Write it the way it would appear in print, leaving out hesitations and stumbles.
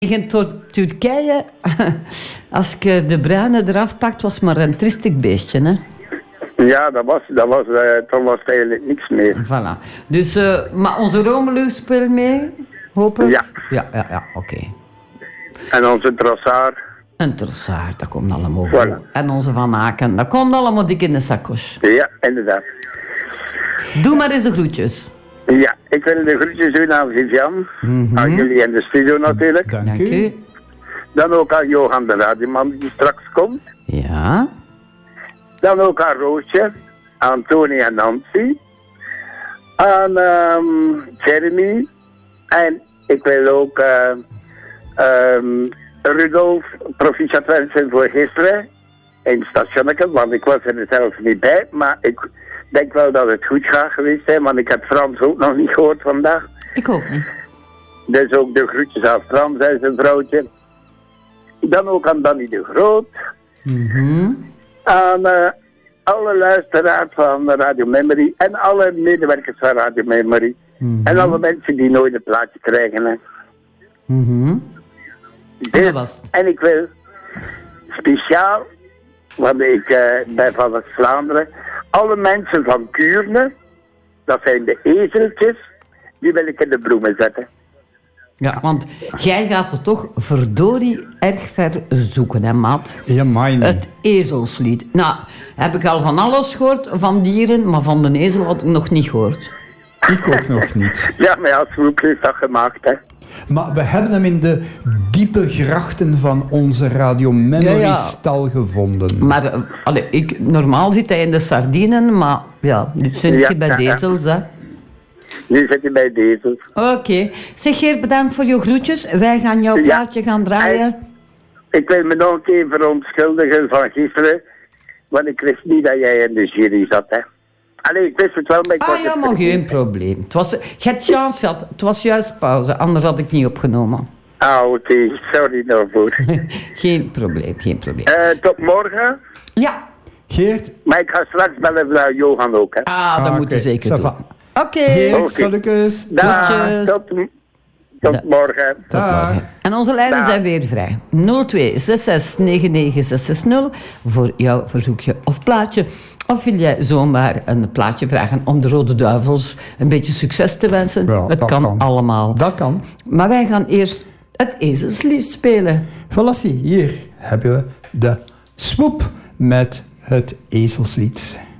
In Turkije, als je de bruine eraf pakt, was maar een tristig beestje, hè? Ja, toen was het eigenlijk niks meer. Voilà. Dus, maar onze Romelu speelt mee, hopelijk? Ja. Ja, oké. En onze Trossard. En Trossard, dat komt allemaal Voilà. goed. En onze Van Aken, dat komt allemaal dik in de sakkos. Ja, inderdaad. Doe maar eens de groetjes. Ja, ik wil de groetjes doen aan Vivian. Aan jullie in de studio natuurlijk. Dank u. Dan ook aan Johan de radioman die straks komt. Ja. Dan ook aan Roosje, aan Tony en Nancy, aan Jeremy. En ik wil ook Rudolf proficiat wensen voor gisteren in het stationnetje, want ik was er zelf niet bij. Maar ik denk wel dat het goed gaat geweest zijn, want ik heb Frans ook nog niet gehoord vandaag. Ik ook niet. Dus ook de groetjes aan Frans en zijn vrouwtje. Dan ook aan Danny de Groot. Aan alle luisteraars van Radio Memory en alle medewerkers van Radio Memory. En alle mensen die nooit een plaatje krijgen. Hè. Dat was het. En ik wil speciaal, want ik ben van West-Vlaanderen, alle mensen van Kuurne, dat zijn de ezeltjes, die wil ik in de bloemen zetten. Ja, want jij gaat het toch verdorie erg ver zoeken, hè, maat? Ja, mijn. Het ezelslied. Nou, heb ik al van alles gehoord, van dieren, maar van de ezel had ik nog niet gehoord. Ik ook nog niet. Ja, maar als Roek is dat gemaakt, hè. Maar we hebben hem in de diepe grachten van onze Radio Memory-stal gevonden. Maar normaal zit hij in de sardinen, maar ja, nu zit je bij de ezels, hè. Nu zit hij bij deze. Oké. Zeg, Geert, bedankt voor je groetjes. Wij gaan jouw plaatje gaan draaien. Ik wil me nog een keer verontschuldigen van gisteren, want ik wist niet dat jij in de jury zat, hè. Allee, ik wist het wel, maar ik was Ja, maar geen probleem. Je hebt chance gehad. Het was juist pauze, anders had ik niet opgenomen. Oké. Sorry daarvoor. Geen probleem. Tot morgen. Ja. Geert? Maar ik ga straks bellen naar Johan ook, hè. Dat moet je zeker doen. Oké. Geert, salukes. Tot morgen. Dag. En onze lijnen zijn weer vrij. 02 66 99 660 voor jouw verzoekje of plaatje. Of wil jij zomaar een plaatje vragen om de Rode Duivels een beetje succes te wensen? Ja, het dat kan allemaal. Dat kan. Maar wij gaan eerst het ezelslied spelen. Voilà, hier hebben we de swoep met het ezelslied.